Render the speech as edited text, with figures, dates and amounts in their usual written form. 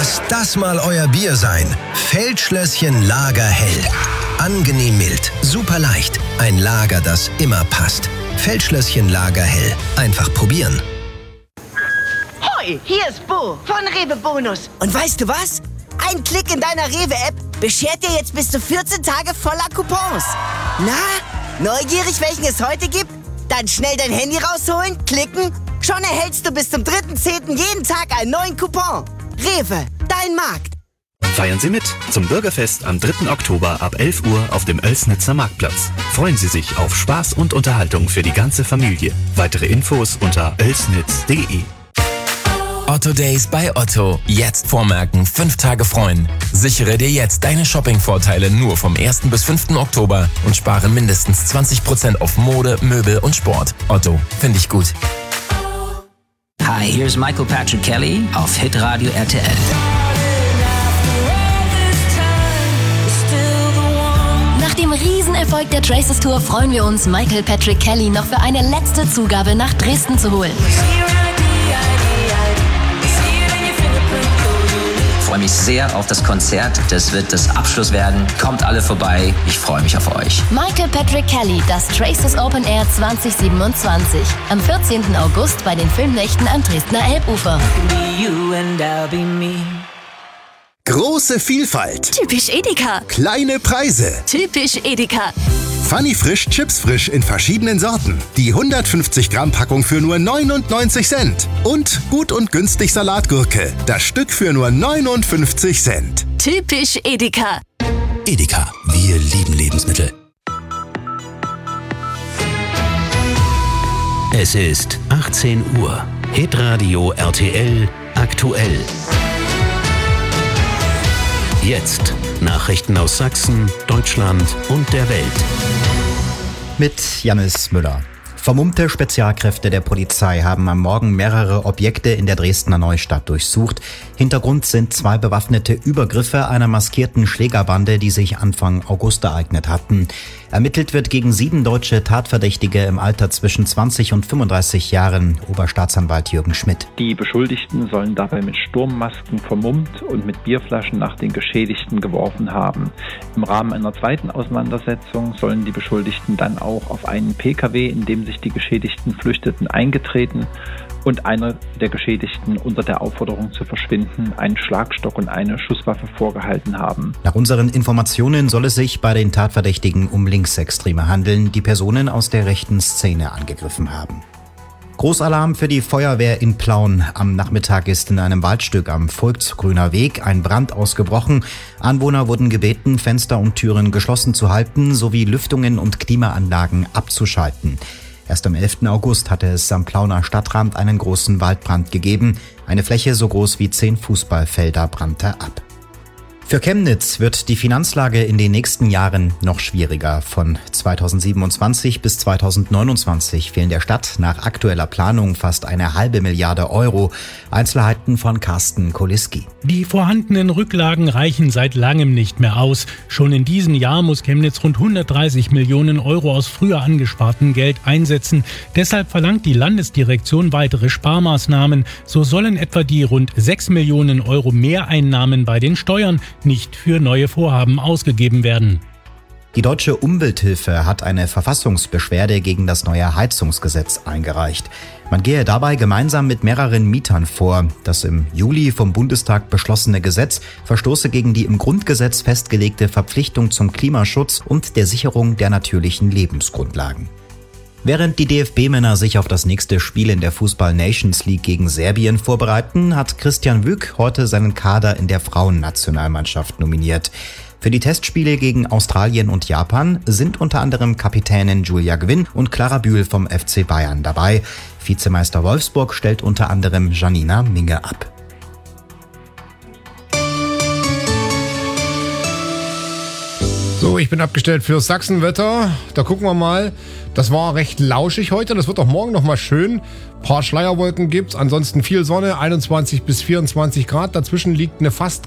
Lass das mal euer Bier sein. Feldschlösschen Lager Hell. Angenehm mild, super leicht. Ein Lager, das immer passt. Feldschlösschen Lager Hell. Einfach probieren. Hoi, hier ist Bo von Rewe Bonus. Und weißt du was? Ein Klick in deiner Rewe-App beschert dir jetzt bis zu 14 Tage voller Coupons. Na, neugierig, welchen es heute gibt? Dann schnell dein Handy rausholen, klicken. Schon erhältst du bis zum 3.10. jeden Tag einen neuen Coupon. Rewe, dein Markt. Feiern Sie mit zum Bürgerfest am 3. Oktober ab 11 Uhr auf dem Oelsnitzer Marktplatz. Freuen Sie sich auf Spaß und Unterhaltung für die ganze Familie. Weitere Infos unter oelsnitz.de. Otto Days bei Otto. Jetzt vormerken, 5 Tage freuen. Sichere dir jetzt deine Shopping-Vorteile nur vom 1. bis 5. Oktober und spare mindestens 20% auf Mode, Möbel und Sport. Otto, finde ich gut. Hi, here's Michael Patrick Kelly auf Hitradio RTL. Nach dem Riesenerfolg der Traces Tour freuen wir uns, Michael Patrick Kelly noch für eine letzte Zugabe nach Dresden zu holen. Ich freue mich sehr auf das Konzert. Das wird das Abschluss werden. Kommt alle vorbei. Ich freue mich auf euch. Michael Patrick Kelly, das Traces Open Air 2027. Am 14. August bei den Filmnächten am Dresdner Elbufer. Große Vielfalt. Typisch Edeka. Kleine Preise. Typisch Edeka. Funny Frisch Chips Frisch in verschiedenen Sorten. Die 150 Gramm Packung für nur 99 Cent. Und gut und günstig Salatgurke. Das Stück für nur 59 Cent. Typisch Edeka. Edeka, wir lieben Lebensmittel. Es ist 18 Uhr. Hitradio RTL aktuell. Jetzt Nachrichten aus Sachsen, Deutschland und der Welt. Mit Jannis Müller. Vermummte Spezialkräfte der Polizei haben am Morgen mehrere Objekte in der Dresdner Neustadt durchsucht. Hintergrund sind 2 bewaffnete Übergriffe einer maskierten Schlägerbande, die sich Anfang August ereignet hatten. Ermittelt wird gegen 7 deutsche Tatverdächtige im Alter zwischen 20 und 35 Jahren, Oberstaatsanwalt Jürgen Schmidt. Die Beschuldigten sollen dabei mit Sturmmasken vermummt und mit Bierflaschen nach den Geschädigten geworfen haben. Im Rahmen einer zweiten Auseinandersetzung sollen die Beschuldigten dann auch auf einen Pkw, in dem sich die Geschädigten flüchteten, eingetreten und einer der Geschädigten unter der Aufforderung zu verschwinden einen Schlagstock und eine Schusswaffe vorgehalten haben. Nach unseren Informationen soll es sich bei den Tatverdächtigen um Linksextreme handeln, die Personen aus der rechten Szene angegriffen haben. Großalarm für die Feuerwehr in Plauen. Am Nachmittag ist in einem Waldstück am Vogtsgrüner Weg ein Brand ausgebrochen. Anwohner wurden gebeten, Fenster und Türen geschlossen zu halten sowie Lüftungen und Klimaanlagen abzuschalten. Erst am 11. August hatte es am Plauner Stadtrand einen großen Waldbrand gegeben. Eine Fläche so groß wie 10 Fußballfelder brannte ab. Für Chemnitz wird die Finanzlage in den nächsten Jahren noch schwieriger. Von 2027 bis 2029 fehlen der Stadt nach aktueller Planung fast 1,5 Milliarde Euro. Einzelheiten von Carsten Koliski. Die vorhandenen Rücklagen reichen seit langem nicht mehr aus. Schon in diesem Jahr muss Chemnitz rund 130 Millionen Euro aus früher angespartem Geld einsetzen. Deshalb verlangt die Landesdirektion weitere Sparmaßnahmen. So sollen etwa die rund 6 Millionen Euro Mehreinnahmen bei den Steuern nicht für neue Vorhaben ausgegeben werden. Die Deutsche Umwelthilfe hat eine Verfassungsbeschwerde gegen das neue Heizungsgesetz eingereicht. Man gehe dabei gemeinsam mit mehreren Mietern vor. Das im Juli vom Bundestag beschlossene Gesetz verstoße gegen die im Grundgesetz festgelegte Verpflichtung zum Klimaschutz und der Sicherung der natürlichen Lebensgrundlagen. Während die DFB-Männer sich auf das nächste Spiel in der Fußball-Nations League gegen Serbien vorbereiten, hat Christian Wück heute seinen Kader in der Frauennationalmannschaft nominiert. Für die Testspiele gegen Australien und Japan sind unter anderem Kapitänin Julia Gwynn und Clara Bühl vom FC Bayern dabei. Vizemeister Wolfsburg stellt unter anderem Janina Minge ab. So, ich bin abgestellt für Sachsenwetter. Da gucken wir mal. Das war recht lauschig heute. Das wird auch morgen nochmal schön. Ein paar Schleierwolken gibt's. Ansonsten viel Sonne, 21 bis 24 Grad. Dazwischen liegt eine fast